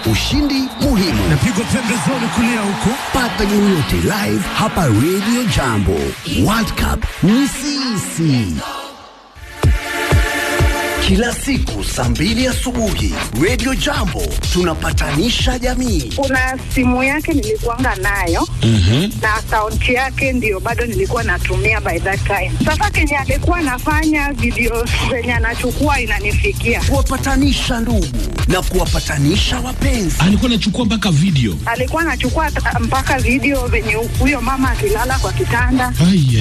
ushindi muhimu. Napigwa pembezoni kulia huko. Pata yote live hapa Radio Jambo. World Cup ni sisi. Kila siku saa 2 asubuhi Radio Jambo tunapatanisha jamii. Kuna simu yake nilikuanga nayo na akaunti yake ndio bado nilikuwa natumia by that time. Sasa Kenya alikuwa anafanya video zenye anachukua inanifikia. Kuwapatanisha ndugu na kuwapatanisha wapenzi. Alikuwa anachukua mpaka video. Alikuwa anachukua mpaka video venye huyo mama akilala kwa kitanda.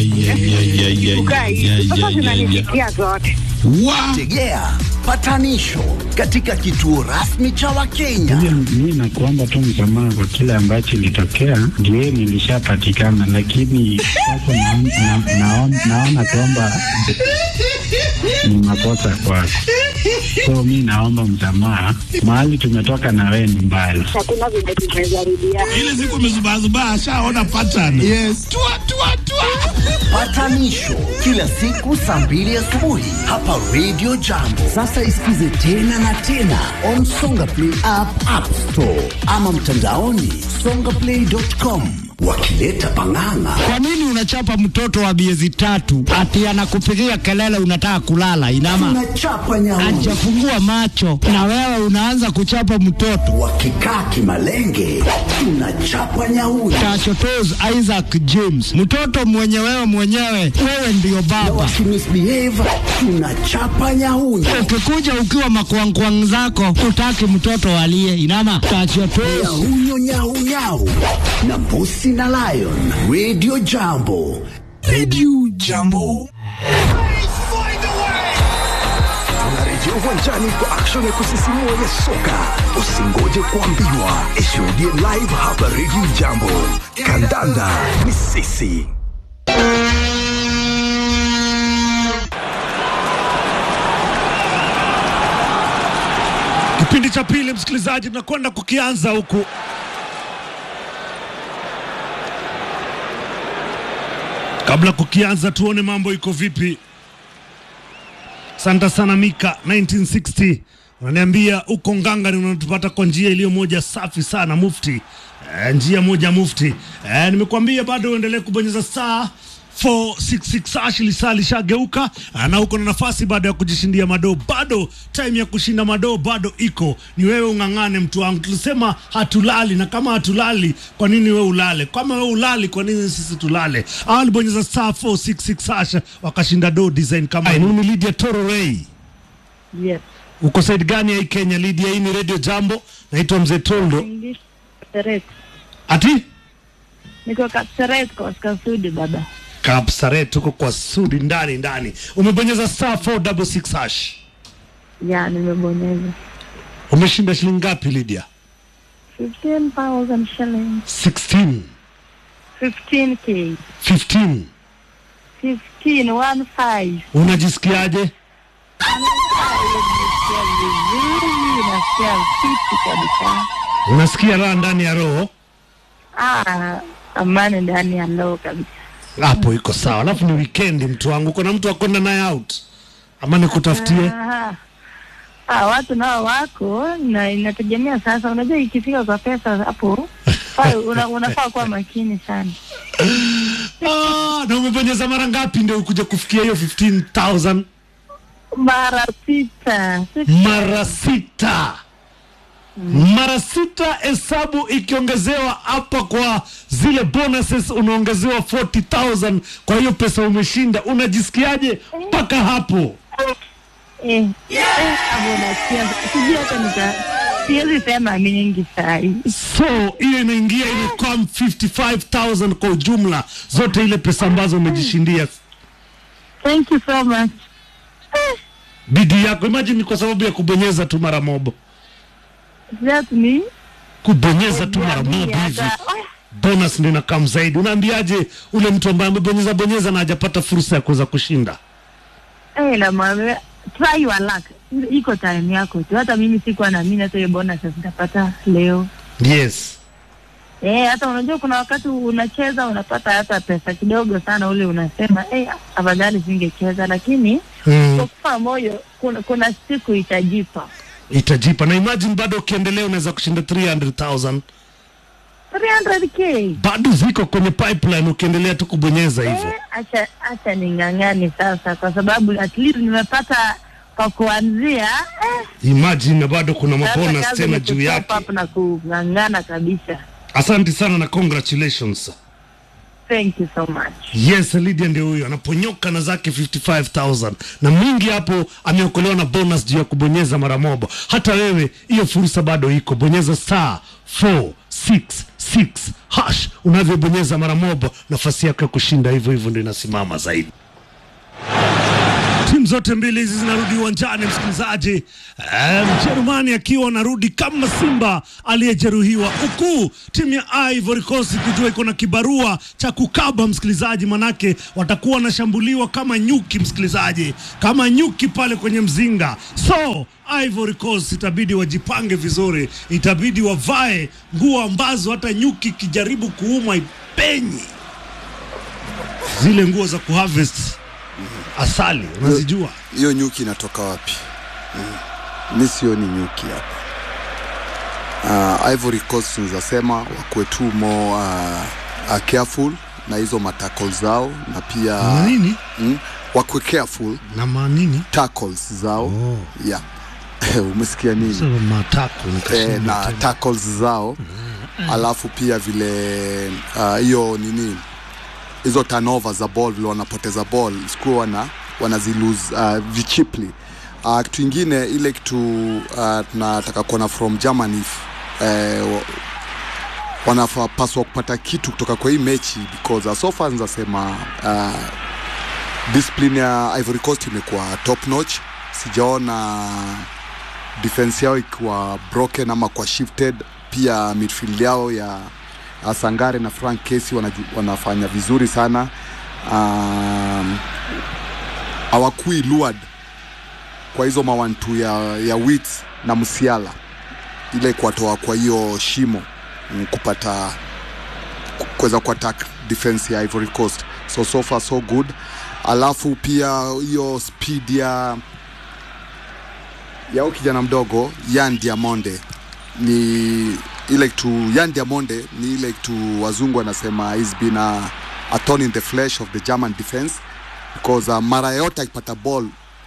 Sasa zinanifikia zote. Tegea patanisho katika kituo rasmi cha Wakenya. Mimi nakuomba tu msamaha kwa kile ambacho kilitokea. Ndio nilishapatikana, lakini sasa naona kwamba ni makosa kwako. So mimi naomba msamaha. Mahali tumetoka na wewe ni mbali. Hakuna vile tumezarudia. Ile siku umezubazuba ashaona pattern. Yes. Tua. Patanisho kila siku saa 2 asubuhi hapa Radio Jambo. Sasa isikize tena na tena on Songa Play app store ama mtandaoni songaplay.com. Wakileta pang'ang'a. Kwa nini unachapa mtoto wa miezi 3 ati anakupigia kelele unataka kulala? Inama Tunachapa nyauni. hajafungua macho na wewe unaanza kuchapa mtoto. Wakikaa kimalenge tunachapa nyauni. Tachotoz Isaac James, mtoto wewe mwenyewe ndio baba. Wakimisbehave tunachapa nyauni. Ukikuja ukiwa makwangwang zako utaki mtoto alie. Inama tachotoz Nyau na Bosi na Lion. Radio Jambo. Radio Jambo. Tunarejea uwanjani kwa action ya kusisimua ya soka. Usingoje kuambiwa, ishuhudie live hapa Radio Jambo. Kandanda ni sisi. Kipindi cha pili msikilizaji tunakwenda kukianza huku. Kabla kukianza tuone mambo iko vipi. Santa sana Mika 1960 unaniambia uko nganga, ni unatupata kwa njia iliyo moja safi sana Mufti. Njia moja Mufti. Nimekuambia bado uendelee kubonyeza saa 466 Ashley Sali shageuka na uko na nafasi baada ya kujishindia madoo. Bado time ya kushinda madoo bado iko. Ni wewe ungangane mtu wangu. Tulisema hatulali, na kama hatulali kwa nini wewe ulale? Kama wewe ulali kwa nini sisi tulale? Alibonyeza saa 466 Asha wakashinda do design kama hii. Ni Lydia Toro Ray. Yes. Uko side gani ya Kenya Lydia? Hii ni Radio Jambo. Naitwa Mzee Tondo. Ati? Niko Kapsaret kwa Kasudi baba. Kapsaret tuko kwa Sudi ndani. Umebonyeza saa 466 hash. Ya, nimebonyeza. Umeshinda shilingi ngapi Lydia? 15,000 shillings. 16. 15k. 15. 15. Unajisikiaje? Unasikia raha ndani ya roho? Amani ndani ya roho kabisa. Hapo iko sawa. Alafu ni weekend mtu wangu. Kuna mtu akwenda naye out? Ama nikutafutie? Watu nao wako na inategemea sasa. Unajua ikifika kwa pesa hapo unafaa kuwa makini sana. Na umebonyeza mara ngapi ndio ukuje kufikia hiyo 15,000? Mara 6. Mara 6 hesabu ikiongezewa hapa kwa zile bonuses unaongezewa 40,000 kwa hiyo pesa umeshinda. Unajisikiaje mpaka hapo? Siwezi sema mingi sahi. So hiyo inaingia inakuwa 55,000 kwa ujumla zote ile pesa ambazo umejishindia. Thank you so much. Bidii yako, imagine kwa sababu ya kubonyeza tu mara mobo. That me? Kubonyeza tu mara mobo hivi. Bonus ndio inakam zaidi. Unaambiaje ule mtu ambaye amebonyeza na hajapata fursa ya kuweza kushinda? Na mama, try your luck. Iko time yako tu. Hata mimi sikuwa naamini hata hiyo bonus nitapata leo. Yes. Hata unajua kuna wakati unacheza unapata hata pesa kidogo sana, ule unasema afadhali singecheza, lakini kwa kufa moyo kuna siku itajipa. itajipa. Na imagine bado ukiendelea unaweza kushinda 300,000. 300k Bado ziko kwenye pipeline ukiendelea tu kubonyeza hivyo. Acha ning'ang'ani sasa, kwa sababu at least nimepata kwa kuanzia. Imagine bado kuna mabonus tena juu yake. Hapo na kung'ang'ana kabisa. Asante sana na congratulations. Thank you so much. Yes, Lydia ndio huyo anaponyoka na zake 55,000 na mingi hapo ameokolewa na bonus juu ya kubonyeza mara moja. Hata wewe hiyo fursa bado iko, bonyeza *466# unavyobonyeza mara moja, nafasi yako ya kushinda hivyo hivyo ndio inasimama zaidi. Timu zote mbili hizi zinarudi uwanjani msikilizaji. Mjerumani akiwa anarudi kama simba aliyejeruhiwa, huku timu ya Ivory Coast ikijua iko na kibarua cha kukaba msikilizaji, manake watakuwa wanashambuliwa kama nyuki msikilizaji, kama nyuki pale kwenye mzinga. So Ivory Coast itabidi wajipange vizuri, itabidi wavae nguo ambazo hata nyuki kijaribu kuuma ipenyi, zile nguo za kuharvest asali, unazijua. Hiyo nyuki inatoka wapi? Mimi sioni nyuki hapa. Ivory Coast tunasema wakuwe tu more careful na hizo matackles zao, na pia nini? Wakuwe careful na manini tackles zao. Yeah. Umesikia nini? Sasa matako na tackles zao. Alafu pia vile hiyo nini, hizo turnover za ball, vile wanapoteza ball sikuwa wanazilose vichipli. Kitu kingine ile kitu tunataka kuona from Germany, wanapaswa kupata kitu kutoka kwa hii mechi, because so far nasema discipline ya Ivory Coast imekuwa top notch. Sijaona defense yao ikiwa broken ama kwa shifted. Pia midfield yao ya Sangare na Frank Kessy wanafanya vizuri sana. Hawakui lured kwa hizo mawantu ya Wits na Musiala, ile kuwatoa kwa hiyo shimo kupata kuweza kuattack defense ya Ivory Coast. So far so good. Alafu pia hiyo speed ya kijana mdogo Yan Diamonde ni ile tu, Yan Diamonde ni ile tu wazungu wanasema he's been a thorn in the flesh of the German defense, because mara yote akipata ball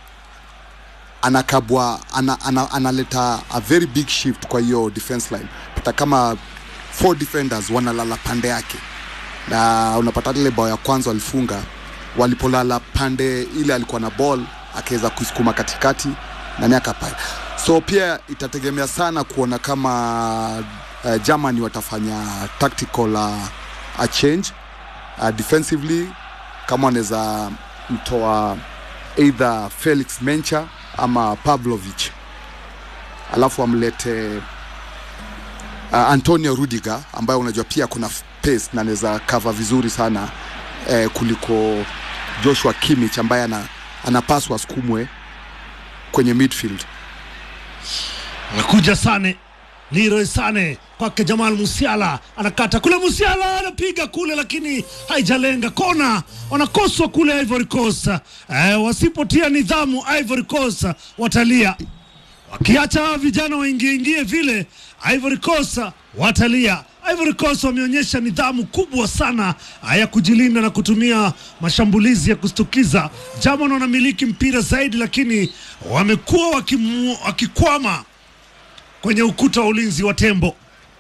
anakabwa, analeta a very big shift kwa hiyo defense line. Pata kama 4 defenders wanalala pande yake, na unapata ile bao ya kwanza walifunga walipolala pande ile alikuwa na ball, akaweza kusukuma katikati na miaka pale. So pia itategemea sana kuona kama Germany watafanya tactical change defensively, kama wanaweza mtoa either Felix Mencha ama Pavlovic, alafu amlete Antonio Rudiger ambaye unajua pia kuna pace na anaweza cover vizuri sana kuliko Joshua Kimmich ambaye anapaswa sukumwe kwenye midfield. Nakuja Sane, Leroy Sane kwake Jamal Musiala, anakata kule, Musiala anapiga kule lakini haijalenga. Kona wanakoswa kule Ivory Coast. Wasipotia nidhamu Ivory Coast watalia, wakiacha vijana waingie vile Ivory Coast watalia. Ivory Coast wameonyesha nidhamu kubwa sana ya kujilinda na kutumia mashambulizi ya kustukiza. Germany wanamiliki mpira zaidi, lakini wamekuwa wakikwama kwenye ukuta wa ulinzi wa tembo.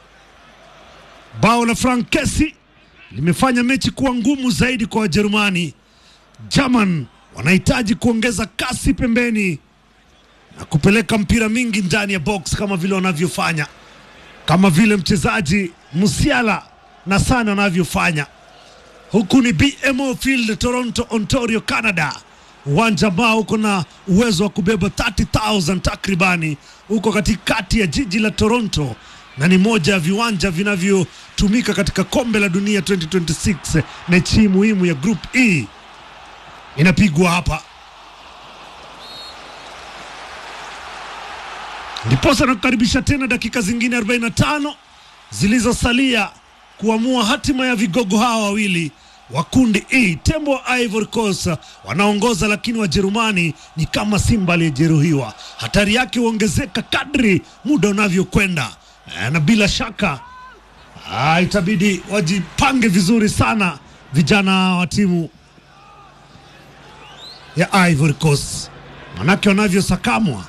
Bao la Frank Kessy limefanya mechi kuwa ngumu zaidi kwa Wajerumani. German wanahitaji kuongeza kasi pembeni na kupeleka mpira mingi ndani ya box kama vile wanavyofanya, kama vile mchezaji Musiala na Sane wanavyofanya. Huku ni BMO Field, Toronto, Ontario, Canada. Uwanja ambao uko na uwezo wa kubeba 30,000 takribani, uko katikati ya jiji la Toronto na ni moja ya viwanja vinavyotumika katika kombe la dunia 2026. Mechi muhimu ya Group E inapigwa hapa. Ndiposa nakukaribisha tena dakika zingine 45 zilizosalia kuamua hatima ya vigogo hawa wawili wa kundi E. Tembo wa Ivory Coast wanaongoza, lakini Wajerumani ni kama simba aliyejeruhiwa. Hatari yake huongezeka kadri muda unavyokwenda, na bila shaka itabidi wajipange vizuri sana vijana wa timu ya Ivory Coast, manake wanavyosakamwa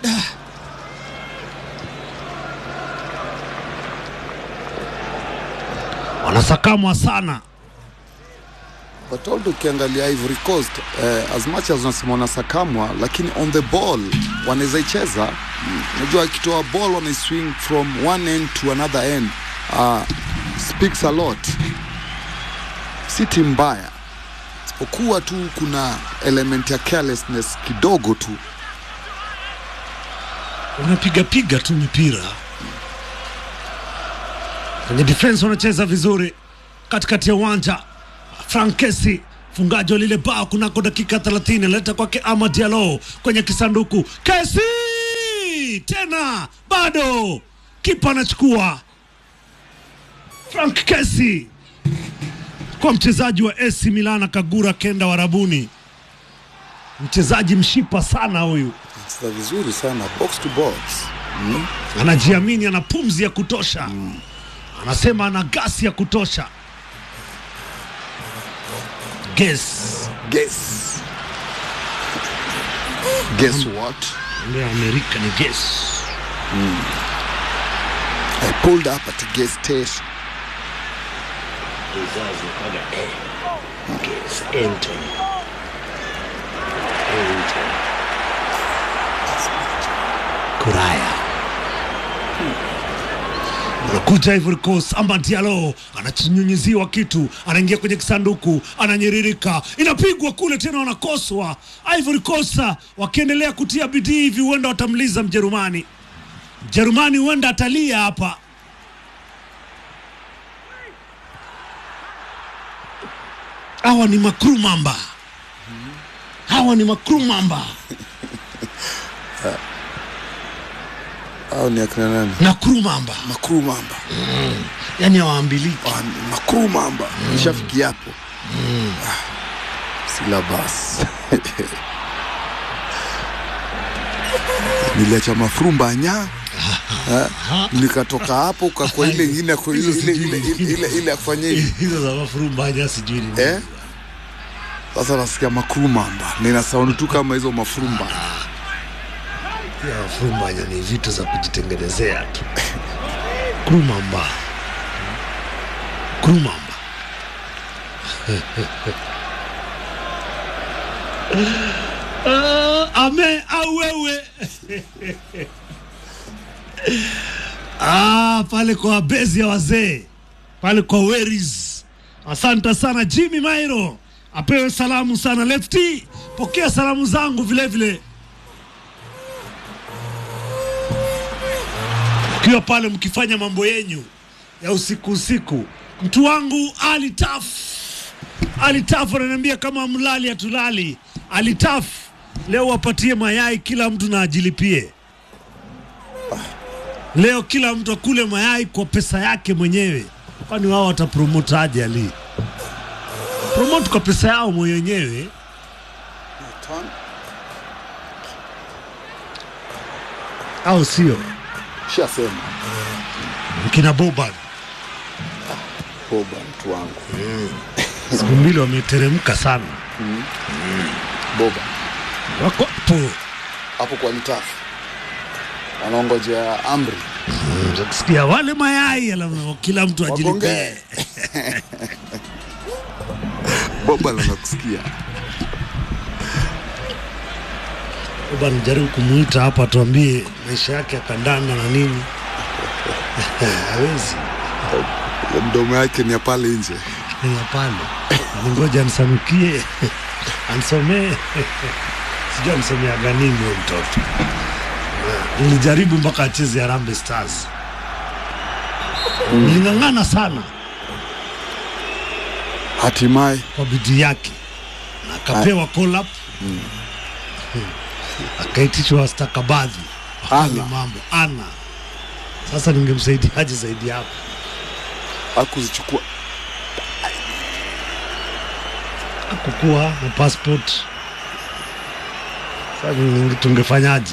wanasakamwa sana. But although ukiangalia Ivory Coast as much as unasema wanasakamwa, lakini on the ball wanaweza icheza. Unajua akitoa ball wana swing from one end to another end, speaks a lot. Si timu mbaya, isipokuwa tu kuna element ya carelessness kidogo tu, unapiga tu mipira kwenye defense. Wanacheza vizuri katikati ya uwanja. Frank Kessy, fungaji wa lile bao kunako dakika 30, leta kwake Amad Diallo kwenye kisanduku. Kessy tena, bado kipa anachukua. Frank Kessy kwa mchezaji wa AC Milan Kagura Kenda Warabuni, mchezaji mshipa sana huyu, sasa vizuri sana box to box. Anajiamini, ana pumzi ya kutosha. Anasema ana gasi ya kutosha. Guess what? Ndio Amerika ni guess. I pulled up at a gas station. Guess enter. Kuraya. Anakuja Ivory Coast. Amad Diallo anachinyunyiziwa kitu, anaingia kwenye kisanduku, ananyiririka, inapigwa kule tena, wanakoswa. Ivory Coast wakiendelea kutia bidii hivi, huenda watamliza Mjerumani. Mjerumani huenda atalia hapa. Hawa ni makrumamba. Hao ni akina nani? Makrumamba. Yaani hawaambiliki. Makrumamba. Nishafiki hapo. Silabas. Niliacha mafrumba nya. Nikatoka hapo kwa ile nyingine, kwa ile afanye hizo za mafrumba nya sijui ni. Sasa nasikia makrumamba. Nina sound tu kama hizo mafrumba. Ya mafrumba nya ni vitu za kujitengenezea tu. Krumamba. Ame awewe. Pale kwa bezi ya wazee, pale kwa Weris. Asante sana Jimmy Mairo, apewe salamu sana. Lefty, pokea salamu zangu vile vile. Ukiwa pale mkifanya mambo yenyu ya usiku. Mtu wangu Alitaf ananiambia kama mlali atulali. Alitaf, leo wapatie mayai kila mtu na ajilipie. Leo kila mtu akule mayai kwa pesa yake mwenyewe. Kwani wao watapromote aje Ali? Promote kwa pesa yao mwenyewe. Au sio? Shasema. Kina Boban mtu wangu. Siku mbili wameteremka sana. Boban wako hapo kwa Litafu, wanaongojea amri. Sikia wale mayai alafu kila mtu ajilipe. Boban anakusikia. Boban jaribu kumuita hapa tuambie maisha yake ya kandanda na nini. Hawezi. Mdomo yake ni pale nje. Ni pale. Ngoja nisanukie. Ansomee. Sijui msomea gani huyo mtoto. Nilijaribu mpaka acheze Harambee Stars. Nilingangana sana. Hatimaye kwa bidii yake na akapewa call up. Akaitishwa stakabadhi. Mambo ana. Sasa ningemsaidiaje zaidi hapo? Hakuzichukua. kukua na passport. Sasa tungefanyaje?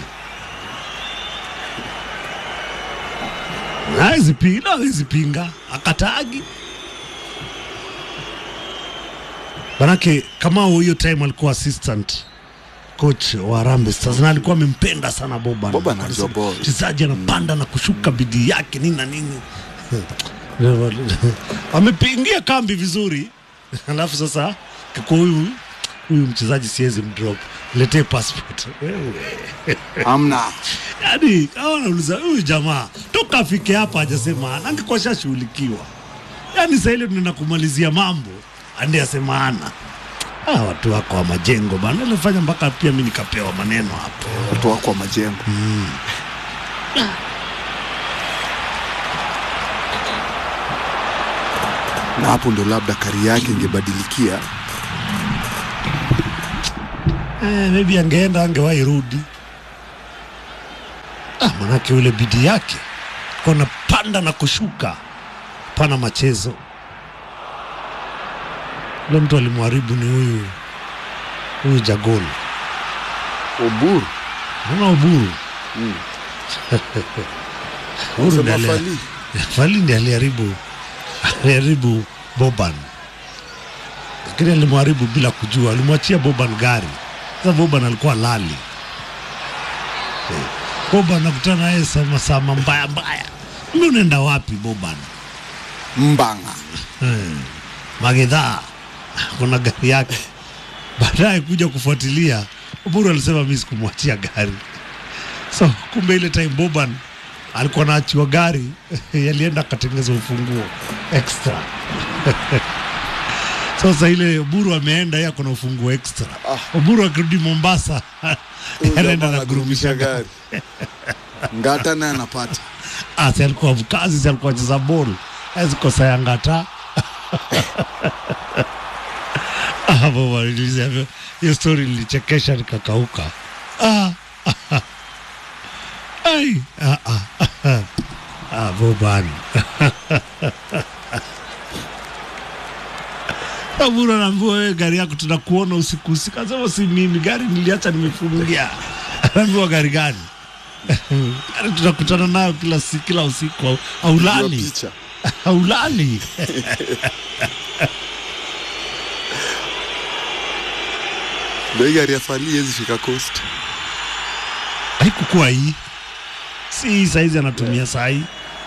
Hawezi pinga akatagi. Manake kama huyo time alikuwa assistant coach wa Harambee Stars na alikuwa amempenda sana Boban. Boban anajua ball. Mchezaji anapanda na kushuka bidii yake nini na nini. Amepingia kambi vizuri. Alafu sasa kwa huyu mchezaji mdrop. Letee passport. Amna. Yaani anauliza huyu jamaa toka afike hapa hajasema angekuwa shashughulikiwa. Yaani sasa ile tunaenda kumalizia mambo andi asemaana. Watu wako wa majengo bana nilifanya mpaka pia mimi nikapewa maneno hapo. Watu wako wa majengo. Na hapo ndo labda kari yake ingebadilikia. Maybe angewahi rudi. Manake ule bidii yake kuna panda na kushuka pana machezo. Ule mtu alimharibu ni huyu Jagol Oburu. Mbona Oburu? Fali ndiye aliharibu Boban. Lakini alimharibu bila kujua. Alimwachia Boban gari. Sasa Boban alikuwa lali. Boban nakutana naye sama mbaya. Mimi unaenda wapi Boban? Mbanga. Magedha. Kuna gari yake. Baadaye kuja kufuatilia. Oburu alisema mimi sikumwachia gari. So kumbe ile time Boban alikuwa anaachiwa gari yalienda akatengeneza ufunguo extra. Sasa ile Oburu ameenda yeye kuna ufunguo extra. Oburu akirudi Mombasa anaenda na gurumisha gari. Ngata na anapata. Si alikuwa mkazi, si alikuwa cheza ball. Azikosa ya Ngata. Hapo nilizia hiyo story nilichekesha nikakauka. Boban. Oburu anaambia wewe gari yako tunakuona usiku. Kasema si mimi, gari niliacha nimefungia. Anaambia gari gani? Gari tunakutana nayo kila usiku. Aulani. Aulani. Ndio gari ya Fali hizi fika coast. Haikuwa hii. Si saizi anatumia sahi.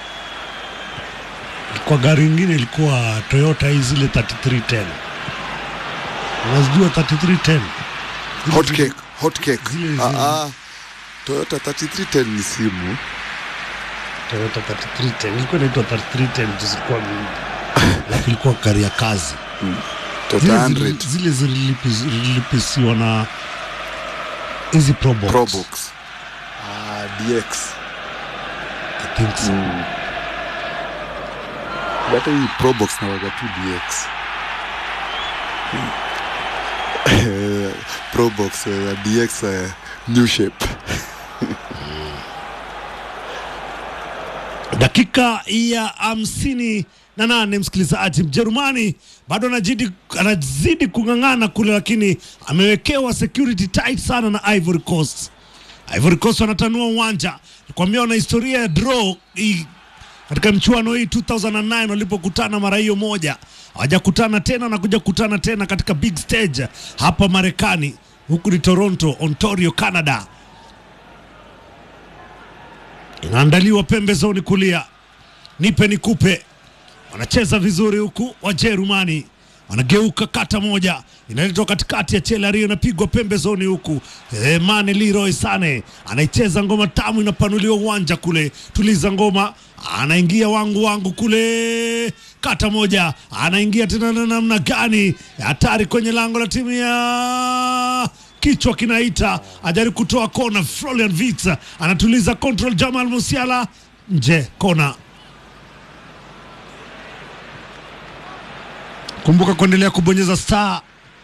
Kwa gari nyingine ilikuwa Toyota hizi zile 3310. Unajua 3310? Hot cake. Toyota 3310 ni simu. Toyota 3310 ilikuwa inaitwa 3310 zilikuwa mingi. Lakini ilikuwa gari ya kazi. Toyota 100. Zile zilipisiwa na hizi Probox. DX. I think so. Bata hii Probox na waga tu DX. Probox DX new shape. Dakika ya 58 msikilizaji, Mjerumani bado anazidi kung'ang'ana kule, lakini amewekewa security tight sana na Ivory Coast. Ivory Coast wanatanua uwanja. Nikwambia wana historia ya draw katika mchuano hii 2009 walipokutana mara hiyo moja. Hawajakutana tena na kuja kukutana tena katika big stage hapa Marekani. Huku ni Toronto, Ontario, Canada. Inaandaliwa pembezoni kulia. Nipe nikupe. Wanacheza vizuri huku Wajerumani. Wanageuka kata moja. Inaletwa katikati ya Chelario, inapigwa pembezoni huku. Mane Leroy Sane anaicheza ngoma tamu, inapanuliwa uwanja kule. Tuliza ngoma, anaingia wangu kule. Kata moja, anaingia tena namna gani? Hatari kwenye lango la timu ya kichwa kinaita. Ajaribu kutoa kona. Florian Wirtz anatuliza control. Jamal Musiala nje kona. Kumbuka kuendelea kubonyeza star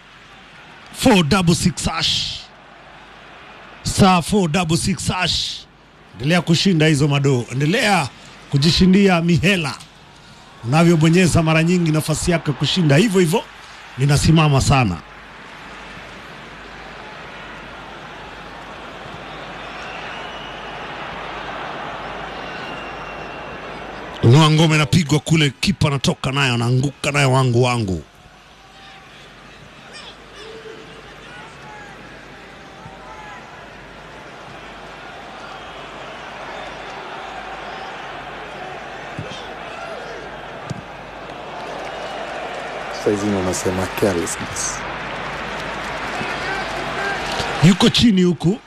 466 hash. Star 466 hash. Endelea kushinda hizo madoo. Endelea kujishindia mihela. Unavyobonyeza mara nyingi nafasi yako kushinda hivyo ninasimama sana. Noa ngome inapigwa kule, kipa anatoka nayo, anaanguka nayo wangu. Saizi wanasema carelessness. Yuko chini huku.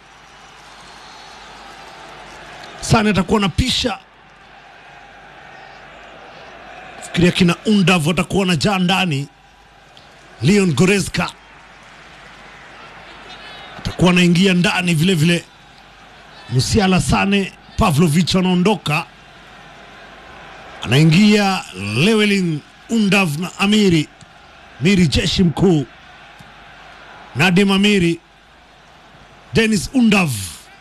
Sane atakuwa na pisha. Fikiria kina Undav atakuwa na jaa ndani. Leon Goretzka atakuwa anaingia ndani vile vile. Musiala, Sane, Pavlovic anaondoka. Anaingia Llewellyn, Undav na Amiri jeshi mkuu. Nadim Amiri, Dennis Undav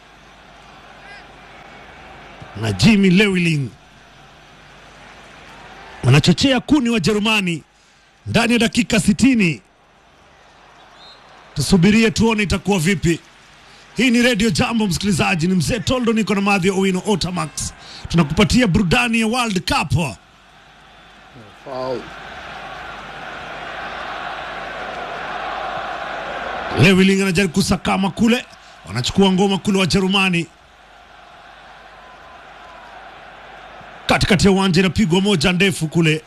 na Jimmy Llewellyn. Wanachochea kuni wa Jerumani ndani ya dakika 60. Tusubirie tuone itakuwa vipi. Hii ni Radio Jambo msikilizaji, ni mzee Toldo, niko na Madhi Owino Otamax. Tunakupatia burudani ya World Cup. Foul. Llewellyn anajaribu kusakama kule, wanachukua ngoma kule wa Jerumani. Katikati ya uwanja inapigwa moja ndefu kule.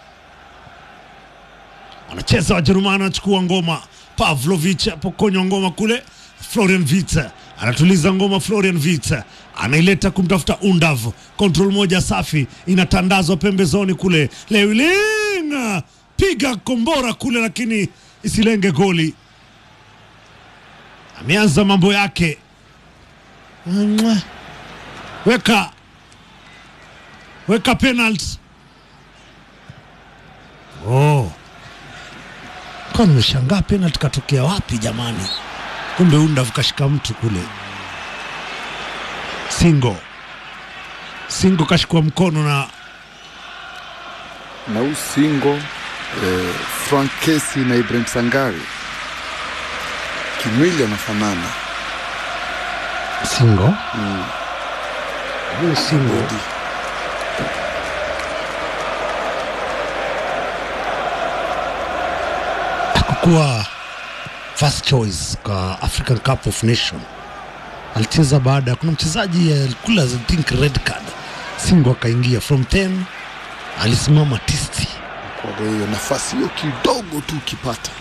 Wanacheza wa Jerumani, wanachukua ngoma. Pavlovic apokonywa ngoma kule. Florian Wirtz anatuliza ngoma. Florian Wirtz anaileta kumtafuta Undav. Control moja safi inatandazwa pembezoni kule. Llewellyn piga kombora kule, lakini isilenge goli. Ameanza mambo yake. Weka penalty. Kwa nimeshangaa penalty katokea wapi jamani? Kumbe Undav kashika mtu kule. Singo kashikwa mkono na Singo, Frank Kesi na Ibrahim Sangari. Kimwili anafanana. Singo? Singo. Hakukuwa first choice kwa African Cup of Nation. Alicheza baada, kuna mchezaji alikula I think red card. Singo akaingia from 10, alisimama tisti. Kwa hiyo nafasi hiyo kidogo tu ukipata.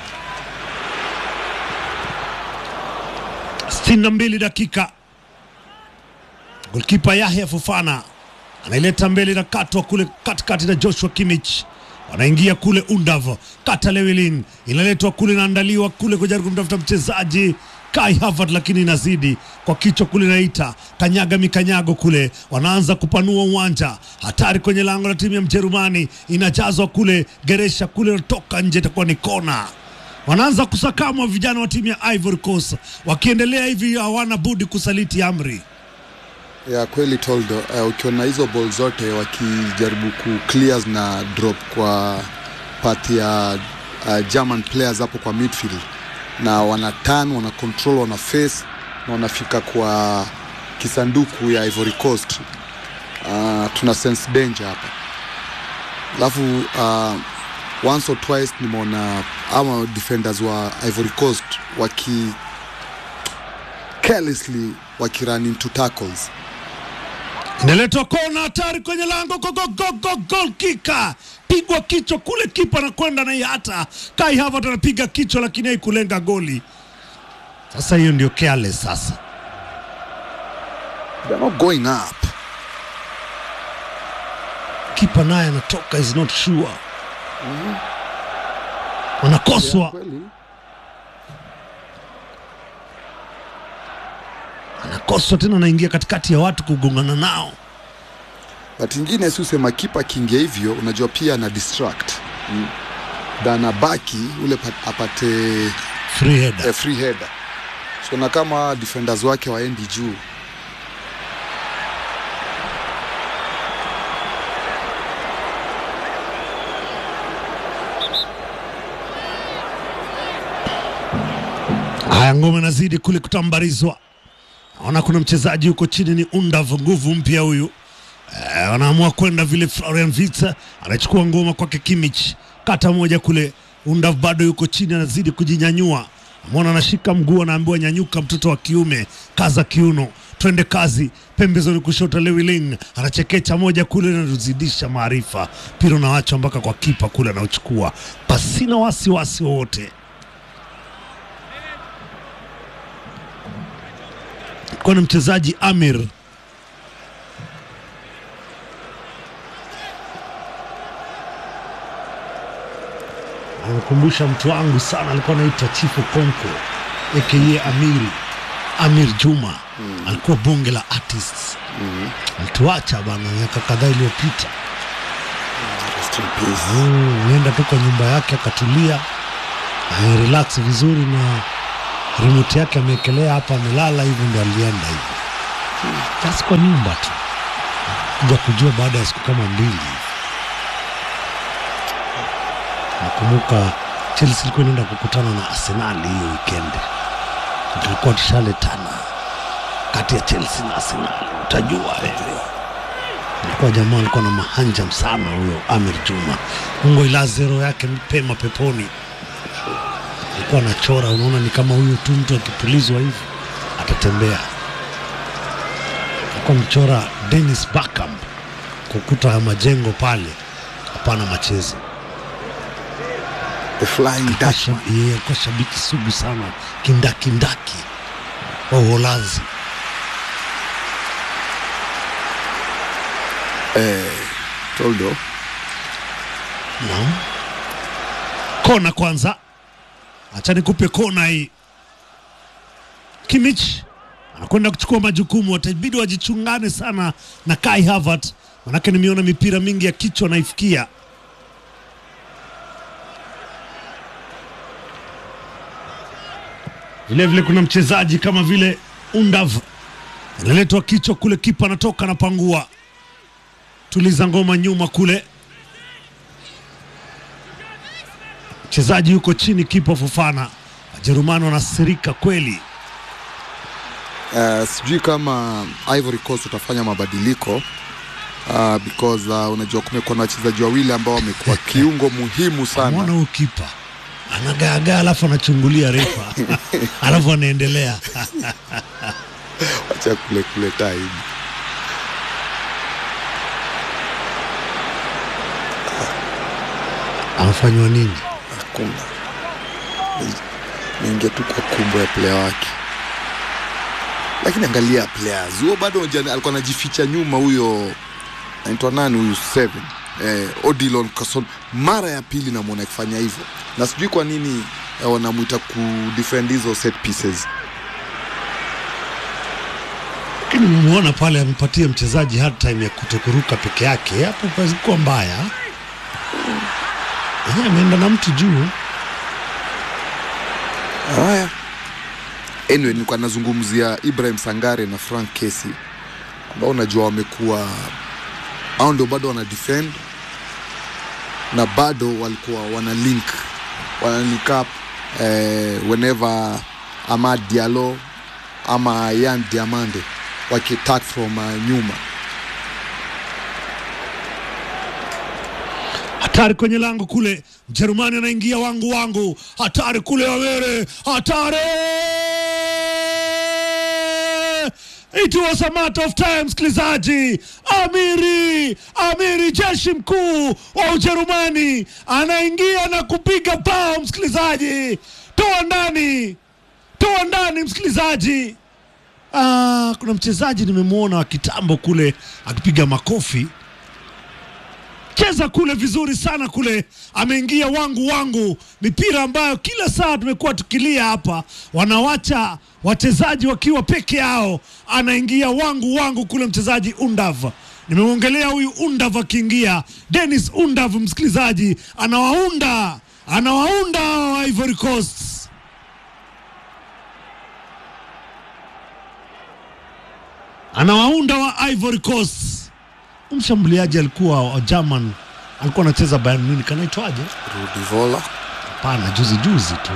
62 dakika. Goalkeeper Yahya Fofana anaileta mbele na katwa kule katikati na Joshua Kimmich. Wanaingia kule Undav, kata Llewellyn inaletwa kule, naandaliwa kule kujaribu kumtafuta mchezaji Kai Havertz, lakini inazidi kwa kichwa kule, naita kanyaga mikanyago kule. Wanaanza kupanua uwanja, hatari kwenye lango la timu ya Mjerumani, inajazwa kule. Geresha kule toka nje, itakuwa ni kona. Wanaanza kusakamwa vijana wa timu ya Ivory Coast. Wakiendelea hivi hawana budi kusaliti amri. Ya kweli Toldo, ukiona hizo ball zote wakijaribu ku-clears na drop kwa pati ya German players hapo kwa midfield, na wana turn, wana control, wana face na wanafika kwa kisanduku ya Ivory Coast. Tuna sense danger hapa. Alafu once or twice nimeona ama defenders wa Ivory Coast carelessly run into tackles. Inaletwa kona, hatari kwenye lango. Goal kicker. Pigwa kichwa kule, kipa anakwenda na hata Kai Havertz anapiga kichwa, lakini haikulenga goli. Sasa hiyo ndio careless sasa. They're not going up. Kipa naye anatoka, is not sure. Wanakoswa. Anakoswa tena, anaingia katikati ya watu kugongana nao. But ingine si usema kipa kingia hivyo, unajua pia na distract. Dana baki ule apate free header. So na kama defenders wake waendi juu. Haya, ngome nazidi kule kutambarizwa. Naona kuna mchezaji huko chini, ni Undav, nguvu mpya huyu. wanaamua kwenda vile. Florian Wirtz anachukua ngoma kwake Kimmich, kata moja kule. Undav bado yuko chini, anazidi kujinyanyua. Amona anashika mguu, anaambiwa nyanyuka, mtoto wa kiume, kaza kiuno, twende kazi. Pembezoni kushoto Lewiling anachekecha moja kule, anazidisha maarifa. Piro na wacho mpaka kwa kipa kule, anauchukua pasina wasiwasi wote. Kwa mchezaji Amir anakumbusha mtu wangu sana, alikuwa anaitwa Chifu Konko aka Amir Juma. Alikuwa bonge la artists. Alituacha bana miaka kadhaa iliyopita. Nenda tu kwa nyumba yake akatulia, relax vizuri, na remote yake ameekelea hapa, amelala hivyo, ndio alienda hivyo. Basi kwa nyumba tu kuja kujua baada ya siku kama 2. Nakumbuka Chelsea ilikuwa inaenda kukutana na Arsenal hiyo weekend. Tulikuwa tushaletana kati ya Chelsea na Arsenal. Utajua wewe. Alikuwa jamaa alikuwa na mahanja sana huyo Amir Juma. Mungu ilaze roho yake pema peponi. Alikuwa anachora, unaona ni kama huyo tu mtu akipulizwa hivi atatembea. Alikuwa mchora Dennis Bergkamp kukuta majengo pale, hapana machezo. The Flying Dutchman. Kwa shabiki sugu sana, kindaki wa Uholanzi. Toldo. Naam. Kona kwanza. Acha nikupe kona hii. Kimmich anakwenda kuchukua majukumu, watabidi wajichungane sana na Kai Havertz, manake nimeona mipira mingi ya kichwa naifikia. Vile kuna mchezaji kama vile Undav analetwa kichwa kule, kipa anatoka na pangua. Tuliza ngoma nyuma kule. Mchezaji yuko chini, kipa Fofana. Wajerumani wanasirika kweli. Sijui kama Ivory Coast utafanya mabadiliko because unajua kumekuwa na wachezaji wawili ambao wamekuwa kiungo muhimu sana. Mwana huyu kipa anagaagaa alafu anachungulia refa alafu anaendelea. Acha kule time. Anafanywa nini? Hakuna. Ninge tu kwa kumbo ya player wake. Lakini angalia players. Huyo bado alikuwa anajificha nyuma huyo. Anaitwa nani huyu 7? Odilon Kasson. Mara ya pili namuona akifanya hivyo. Na sijui kwa nini wanamuita ku-defend hizo set pieces. Lakini muona pale amepatia mchezaji hard time ya kutokuruka peke yake. Hapo kwa mbaya. Ameenda na mtu juu. Haya. Anyway, nilikuwa nazungumzia Ibrahim Sangare na Frank Kessy, ambao unajua wamekuwa hao ndio bado wana defend na bado walikuwa wana link up whenever Amad Diallo ama Yan Diamande wakiattack from nyuma. Hatari kwenye lango kule, Jerumani anaingia wangu. Hatari kule Wawere, hatari! It was a matter of time, msikilizaji. Amiri jeshi mkuu wa Ujerumani anaingia na kupiga bao, msikilizaji. Toa ndani msikilizaji. Kuna mchezaji nimemuona wa kitambo kule akipiga makofi. Cheza kule vizuri sana kule, ameingia wangu. Mipira ambayo kila saa tumekuwa tukilia hapa, wanawacha wachezaji wakiwa peke yao, anaingia wangu kule mchezaji Undav. Nimeongelea huyu Undav akiingia, Dennis Undav msikilizaji, anawaunda Ivory Coast. Anawaunda wa Ivory Coast. Mshambuliaji alikuwa wa German, alikuwa anacheza Bayern Munich, kanaitwaje? Rudi Voller. Hapana, juzi tu.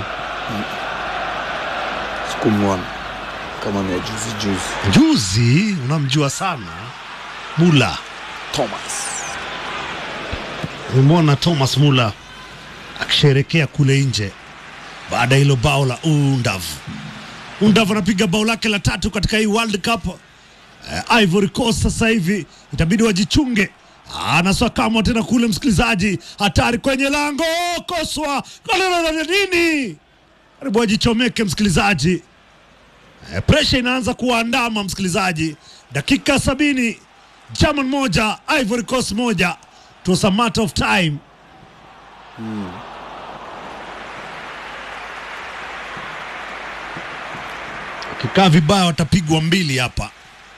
Sikumwona kama ni juzi. Unamjua sana. Mula. Thomas. Nimeona Thomas Muller akisherekea kule nje baada hilo bao la Undav anapiga bao lake la 3 katika hii World Cup. Ivory Coast sasa hivi itabidi wajichunge. Anasakama tena kule, msikilizaji, hatari kwenye lango, koswa nini, karibu wajichomeke msikilizaji. Pressure inaanza kuandama msikilizaji. Dakika 70, German 1 Ivory Coast 1. It was a matter of time. Kikaa vibaya watapigwa 2 hapa.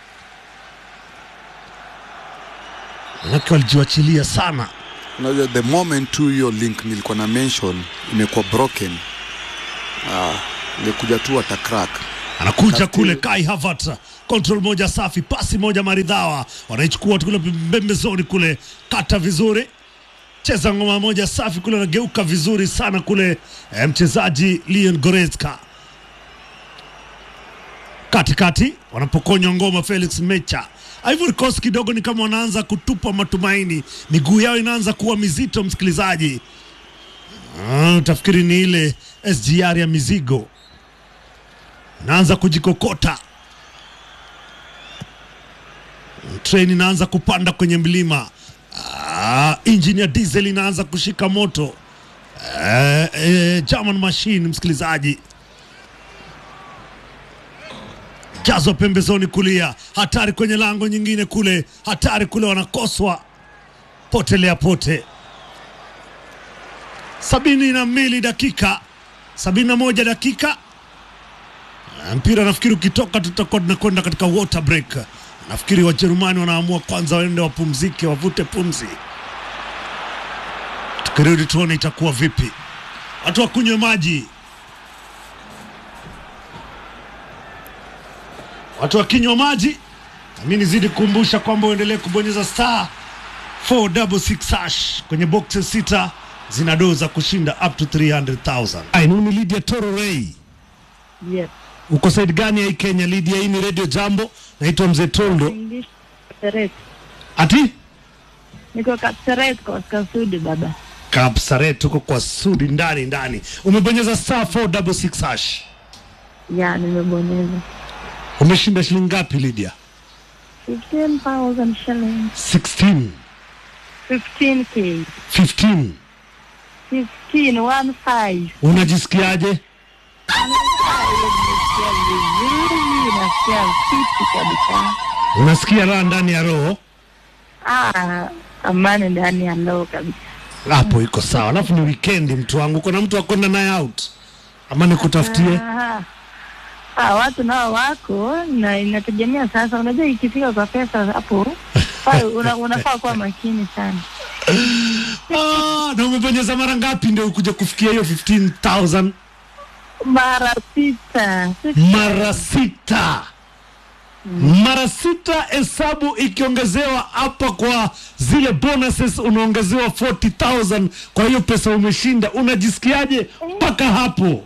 Manake walijiwachilia sana. Unajua the moment to your link nilikuwa na mention imekuwa broken. Nilikuja tu ata crack. Anakuja kule Kai Havertz, control moja safi, pasi moja maridhawa, wanaichukua kule pembezoni kule, kata vizuri, cheza ngoma moja safi kule, anageuka vizuri sana kule mchezaji Leon Goretzka. Katikati wanapokonywa ngoma Felix Mecha. Ivory Coast kidogo ni kama wanaanza kutupa matumaini, miguu yao inaanza kuwa mizito msikilizaji. Utafikiri ni ile SGR ya mizigo, naanza kujikokota, train inaanza kupanda kwenye mlima, engine ya diesel inaanza kushika moto. German machine msikilizaji, jazo pembezoni kulia, hatari kwenye lango nyingine kule, hatari kule, wanakoswa potelea pote. 72 dakika, 71 dakika. Mpira nafikiri ukitoka tutakuwa tunakwenda katika water break. Nafikiri Wajerumani wanaamua kwanza waende wapumzike, wavute pumzi. Tukirudi tuone itakuwa vipi. Watu wakunywe maji. Watu wakinywa maji. Mimi nizidi kukumbusha kwamba uendelee kubonyeza star 466 kwenye boxes 6 zinadoza kushinda up to 300,000. Ainuni Lydia Toro Ray. Yes. Uko side gani ya Kenya Lydia? Hii ni Radio Jambo. Naitwa Mzee Tondo. Ati? Niko Kapsaret kwa Kasudi baba. Kapsaret tuko kwa Sudi ndani. Umebonyeza star 466 Ya, nimebonyeza. Umeshinda shilingi ngapi Lydia? 15,000 shillings. 16. 15k. 15. 15. Unajisikiaje? Unasikia raha ndani ya roho? Amani ndani ya roho kabisa. Hapo iko sawa. Alafu ni weekend mtu wangu. Kuna mtu akwenda naye out? Ama nikutafutie? Watu nao wako na inategemea sasa. Unajua ikifika kwa pesa hapo unafaa kuwa makini sana. Na umebonyeza mara ngapi ndio ukuje kufikia hiyo 15,000? Mara 6. Mara 6, hesabu ikiongezewa hapa kwa zile bonuses unaongezewa 40,000 kwa hiyo pesa umeshinda. Unajisikiaje mpaka hapo?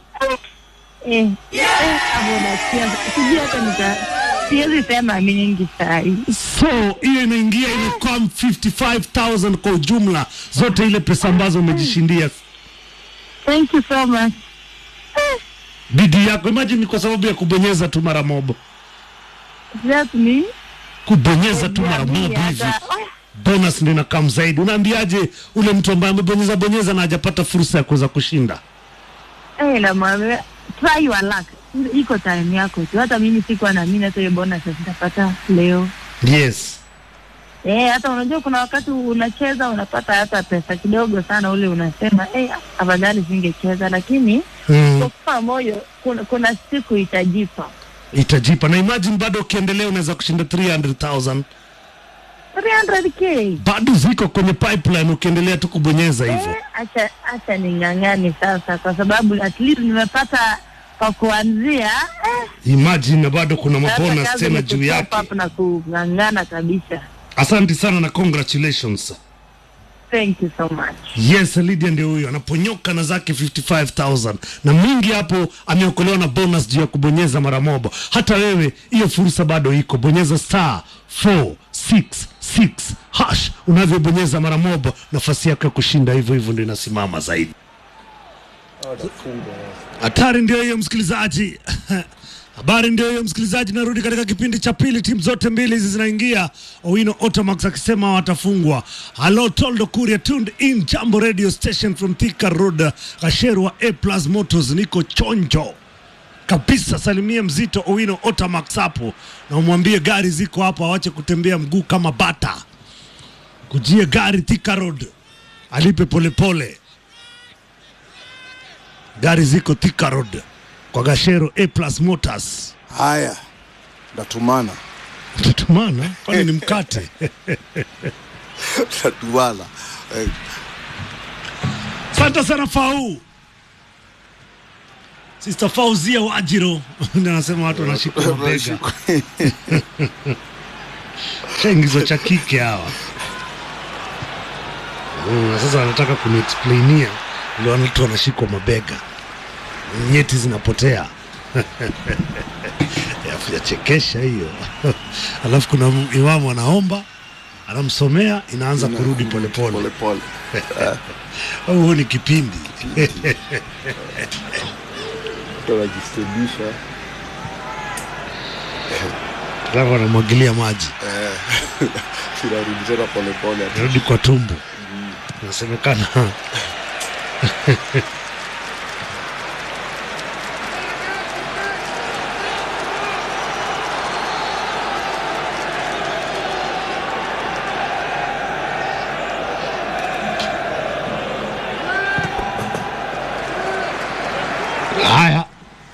Siwezi sema mingi sahi. So hiyo inaingia inakuwa 55,000 kwa ujumla, zote ile pesa ambazo umejishindia. Thank you so much. Bidii yako, imagine kwa sababu ya kubonyeza tu mara mobo. That's me. Kubonyeza tu mara mobo hivi. Bonus ndio inakam zaidi. Unaambiaje ule mtu ambaye amebonyeza na hajapata fursa ya kuweza kushinda? Na mama, try your luck. Iko time yako tu. Hata mimi sikuwa na mimi hata hiyo bonus nitapata leo. Yes. Hata unajua kuna wakati unacheza unapata hata pesa kidogo sana, ule unasema afadhali singecheza, lakini kwa moyo kuna siku itajipa. Na imagine bado ukiendelea unaweza kushinda 300,000. 300k. Bado ziko kwenye pipeline ukiendelea tu kubonyeza hivyo. Acha ningangani sasa, kwa sababu at least nimepata kwa kuanzia. Imagine bado kuna mabonus tena juu yake. Hapa na kungangana kabisa. Asante sana na congratulations. Thank you so much. Yes, Lydia ndio huyo anaponyoka na zake 55,000 na mingi hapo ameokolewa na bonus juu ya kubonyeza mara moja. Hata wewe hiyo fursa bado iko, bonyeza star 466 hash. Unavyobonyeza mara moja, nafasi yako ya kushinda hivyo hivyo ndio inasimama zaidi. Hatari ndio hiyo msikilizaji. Habari ndio hiyo msikilizaji, narudi katika kipindi cha pili, timu zote mbili hizi zinaingia. Owino Otamax akisema watafungwa. Hello Toldo Kuria, tuned in Jambo Radio Station from Thika Road, Kasherwa A+ Motors. Niko chonjo kabisa, salimia mzito Owino Otamax hapo na umwambie gari ziko hapa, waache kutembea mguu kama bata. Kujie gari Thika Road, alipe polepole. Gari ziko Thika Road kwa Gashero A+ Motors. Haya, ndatumana. Ndatumana? Kwani ni mkate? Ndatumana. Santa sana Fau. Sister Fauzia Wajiro. Ndio anasema watu wanashika mabega. Chengizo cha kike hawa. Sasa anataka kuniexplainia ndio watu wanashika mabega. Nyeti zinapotea. Yachekesha hiyo. Alafu kuna imamu anaomba, anamsomea, inaanza kurudi polepole. Huo ni kipindi. Tunajistebisha. Alafu anamwagilia maji. Tunarudi tena polepole. Rudi kwa tumbo. Inasemekana. Haya,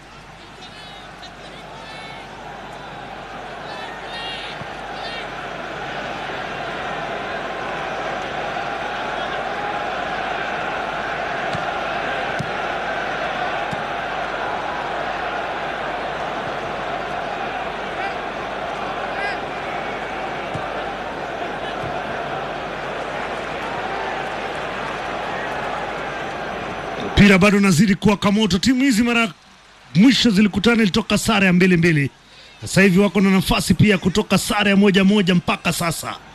mpira bado nazidi kuwa kamoto. Timu hizi mara mwisho zilikutana ilitoka sare ya 2-2. Sasa hivi wako na nafasi pia kutoka sare ya 1-1 mpaka sasa.